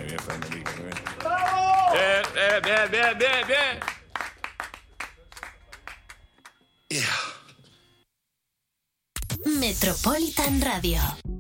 bien, Fernandito, muy bien. ¡Bravo! Bien. Metropolitan Radio.